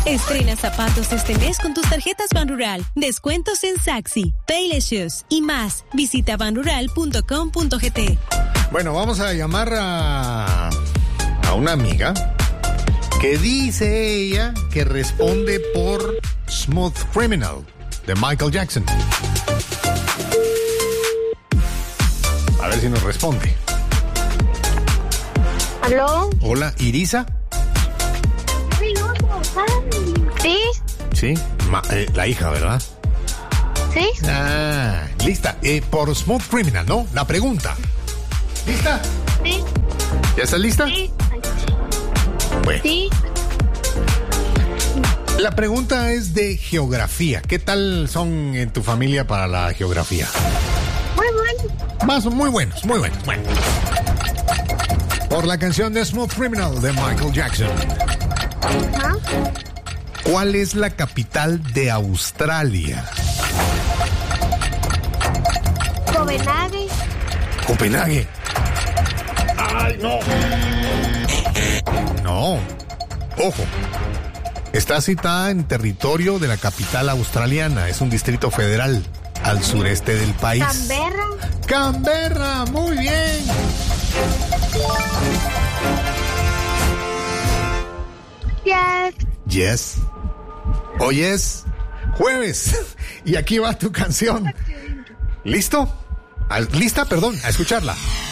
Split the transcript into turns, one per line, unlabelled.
Estrena zapatos este mes con tus tarjetas Banrural. Descuentos en Saxi, Payless Shoes y más. Visita banrural.com.gt.
Bueno, vamos a llamar a una amiga que dice ella que responde por Smooth Criminal de Michael Jackson. A ver si nos responde.
¿Aló?
Hola, ¿Irisa?
¿Sí?
Sí, la hija, ¿verdad?
¿Sí?
Ah, lista. Por Smooth Criminal, ¿no? La pregunta. ¿Lista?
Sí.
¿Ya estás lista?
Sí.
Bueno.
Sí.
La pregunta es de geografía. ¿Qué tal son en tu familia para la geografía?
Muy bueno.
Muy buenos. Bueno. Por la canción de Smooth Criminal de Michael Jackson.
Ajá.
¿Cuál es la capital de Australia? Copenhague. ¡Ay, no! No. Ojo. Está citada en territorio de la capital australiana. Es un distrito federal al sureste del país. ¡Canberra! ¡Muy bien! Yes. Hoy es jueves. Y aquí va tu canción. ¿Listo? ¿Lista? Perdón, a escucharla.